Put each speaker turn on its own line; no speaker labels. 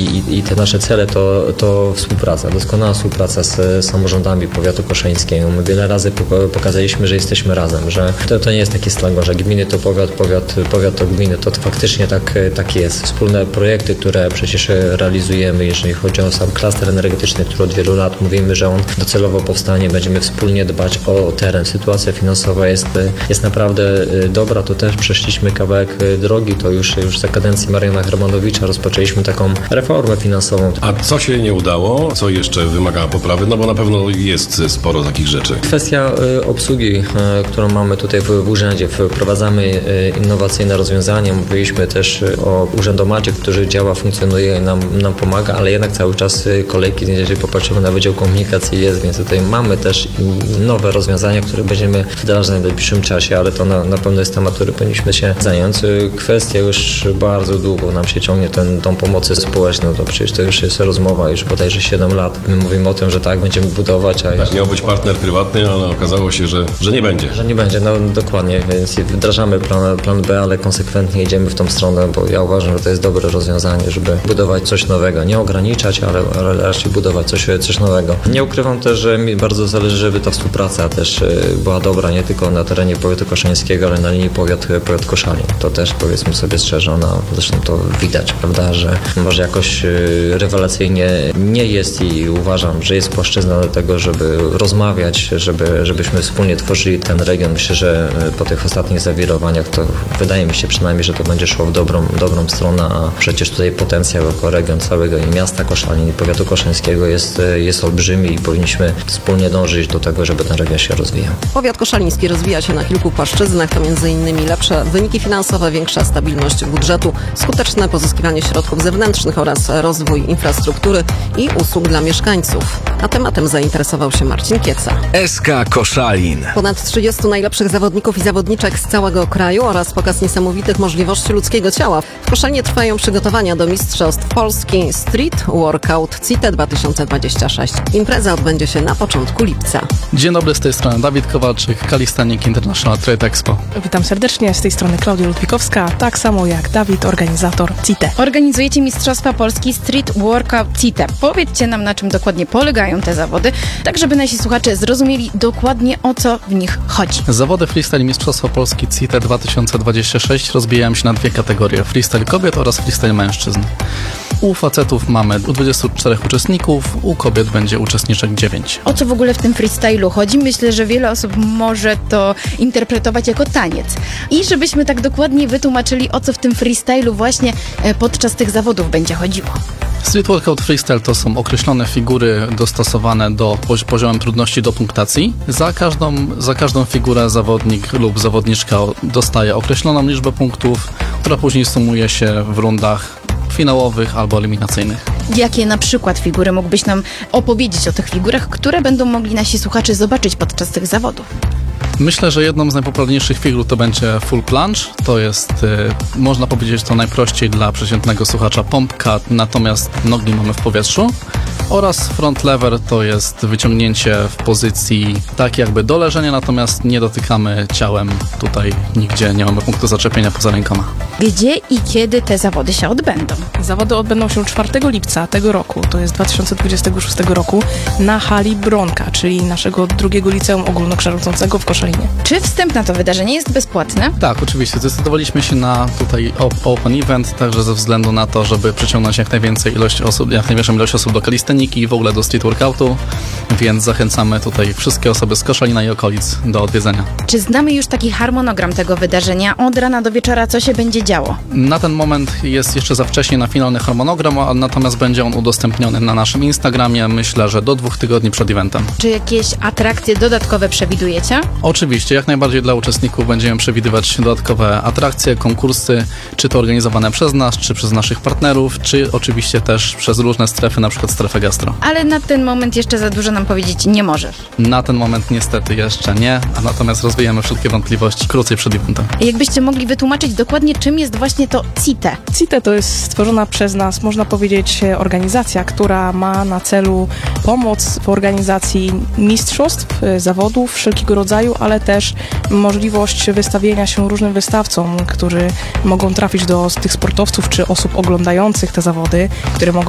i te nasze cele to współpraca, doskonała współpraca z samorządami powiatu koszańskiego. My wiele razy pokazaliśmy, że jesteśmy razem, że to nie jest taki slango, że gminy to powiat to gminy, to faktycznie tak jest. Wspólne projekty, które przecież realizujemy, jeżeli chodzi o sam klaster energetyczny, który od wielu lat mówimy, że on docelowo powstanie, będziemy wspólnie dbać o teren. Sytuacja finansowa jest naprawdę dobra, to też przeszliśmy kawałek drogi, to już za kadencji Mariana Hermanowicza rozpoczęliśmy taką reformę finansową.
A co się nie udało? Co jeszcze wymaga poprawy? No bo na pewno jest sporo takich rzeczy.
Kwestia obsługi, którą mamy tutaj w urzędzie. Wprowadzamy innowacyjne rozwiązania. Mówiliśmy też o urzędomacie, który działa, funkcjonuje i nam pomaga, ale jednak cały czas kolejki, jeżeli popatrzymy na Wydział Komunikacji jest, więc tutaj mamy też nowe rozwiązania, które będziemy wdrażać w najbliższym czasie, ale to na pewno jest temat, który powinniśmy się zająć. Kwestia już bardzo długo nam się ciągnie tą pomocy społeczną, to przecież to już jest rozmowa już bodajże 7 lat. My mówimy o tym, że tak, będziemy budować, a
tak, miał być partner prywatny, ale okazało się, że nie będzie.
Że nie będzie, no dokładnie, więc wdrażamy plan B, ale konsekwentnie idziemy w tą stronę, bo ja uważam, że to jest dobre rozwiązanie, żeby budować coś nowego, nie ograniczać, ale raczej budować coś nowego. Nie ukrywam też, że mi bardzo zależy, żeby ta współpraca też była dobra, nie tylko na terenie powiatu koszańskiego, ale na linii powiat Koszalin. To też powiedzmy sobie szczerze, zresztą to widać, prawda, że może jakoś rewelacyjnie nie jest i uważam, że jest płaszczyzna do tego, żeby rozmawiać, żebyśmy wspólnie tworzyli ten region. Myślę, że po tych ostatnich zawirowaniach to wydaje mi się przynajmniej, że to będzie szło w dobrą stronę, a przecież tutaj potencjał jako region całego i miasta Koszalin i powiatu koszańskiego jest olbrzymi i powinniśmy wspólnie dążyć do tego, żeby ten region się rozwijał.
Powiat koszaliński rozwija się na kilku płaszczyznach, to m.in. lepsze wyniki finansowe, większa stabilność budżetu, skuteczne pozyskiwanie środków zewnętrznych oraz rozwój infrastruktury i usług dla mieszkańców. A tematem zainteresował się Marcin Kieca.
SK Koszalin.
Ponad 30 najlepszych zawodników i zawodniczek z całego kraju oraz pokaz niesamowitych możliwości ludzkiego ciała. W Koszalinie trwają przygotowania do Mistrzostw Polski Street Workout CITE 2026. Impreza odbędzie się na początku lipca.
Dzień dobry, z tej strony Dawid Kowalczyk, Calisthenics International Trade Expo.
Witam serdecznie, z tej strony Klaudia Ludwikowska, tak samo jak Dawid, organizator CITE.
Organizujecie Mistrzostwa Polski Street Workout CITE. Powiedzcie nam, na czym dokładnie polegają te zawody, tak żeby nasi słuchacze zrozumieli dokładnie, o co w nich chodzi.
Zawody freestyle Mistrzostwa Polski CITE 2026 rozbijają się na dwie kategorie: freestyle kobiet oraz freestyle mężczyzn. U facetów mamy 24 uczestników, u kobiet będzie uczestniczek 9.
O co w ogóle w tym freestylu chodzi? Myślę, że wiele osób może to interpretować jako taniec. I żebyśmy tak dokładnie wytłumaczyli, o co w tym freestylu właśnie podczas tych zawodów będzie chodziło.
Street Workout Freestyle to są określone figury dostosowane do poziomem trudności do punktacji. Za każdą figurę zawodnik lub zawodniczka dostaje określoną liczbę punktów, która później sumuje się w rundach finałowych albo eliminacyjnych.
Jakie na przykład figury mógłbyś nam opowiedzieć o tych figurach, które będą mogli nasi słuchacze zobaczyć podczas tych zawodów?
Myślę, że jedną z najpopularniejszych figur to będzie full plunge. To jest, można powiedzieć to najprościej dla przeciętnego słuchacza, pump cut, natomiast nogi mamy w powietrzu. Oraz front lever to jest wyciągnięcie w pozycji tak jakby do leżenia, natomiast nie dotykamy ciałem. Tutaj nigdzie nie mamy punktu zaczepienia poza rękoma.
Gdzie i kiedy te zawody się odbędą?
Zawody odbędą się 4 lipca tego roku, to jest 2026 roku, na hali Bronka, czyli naszego drugiego liceum ogólnokształcącego w Koszalinie.
Czy wstęp na to wydarzenie jest bezpłatne?
Tak, oczywiście. Zdecydowaliśmy się na tutaj open event, także ze względu na to, żeby przyciągnąć jak największą ilość osób do kalisteniki i w ogóle do street workoutu, więc zachęcamy tutaj wszystkie osoby z Koszalina i okolic do odwiedzenia.
Czy znamy już taki harmonogram tego wydarzenia? Od rana do wieczora co się będzie działo?
Na ten moment jest jeszcze za wcześnie na finalny harmonogram, natomiast będzie on udostępniony na naszym Instagramie, myślę, że do 2 tygodni przed eventem.
Czy jakieś atrakcje dodatkowe przewidujecie?
Oczywiście, jak najbardziej dla uczestników będziemy przewidywać dodatkowe atrakcje, konkursy, czy to organizowane przez nas, czy przez naszych partnerów, czy oczywiście też przez różne strefy, na przykład strefę gastro.
Ale na ten moment jeszcze za dużo nam powiedzieć nie możesz.
Na ten moment niestety jeszcze nie, a natomiast rozwijamy wszelkie wątpliwości krócej przed eventem.
Jakbyście mogli wytłumaczyć dokładnie, czym jest właśnie to CITE?
CITE to jest stworzona przez nas, można powiedzieć, organizacja, która ma na celu pomoc w organizacji mistrzostw, zawodów wszelkiego rodzaju, ale też możliwość wystawienia się różnym wystawcom, którzy mogą trafić do tych sportowców czy osób oglądających te zawody, które mogą